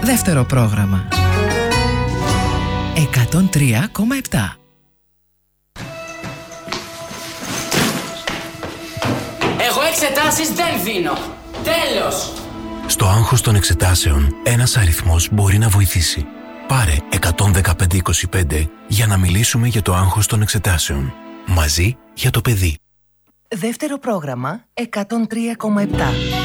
Δεύτερο πρόγραμμα 103,7. Εγώ εξετάσεις δεν δίνω. Τέλος. Στο άγχος των εξετάσεων, ένας αριθμός μπορεί να βοηθήσει. Πάρε 11525 για να μιλήσουμε για το άγχος των εξετάσεων. Μαζί για το παιδί. Δεύτερο πρόγραμμα 103,7.